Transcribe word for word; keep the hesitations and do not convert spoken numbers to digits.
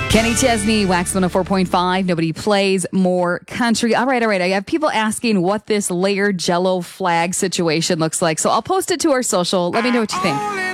Kenny Chesney, Wax one oh four point five. Nobody plays more country. All right, all right. I have people asking what this layered jello flag situation looks like. So I'll post it to our social. Let me know what you think.